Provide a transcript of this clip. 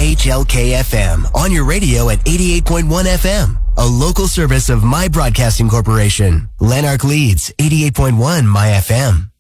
KHLK-FM on your radio at 88.1 FM. A local service of My Broadcasting Corporation. Lanark Leeds, 88.1 My FM.